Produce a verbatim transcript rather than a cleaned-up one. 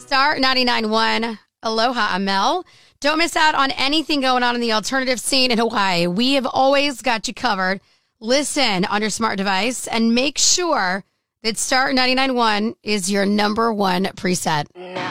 Star ninety-nine point one. Aloha, Amel. Don't miss out on anything going on in the alternative scene in Hawaii. We have always got you covered. Listen on your smart device and make sure that Star ninety-nine point one is your number one preset.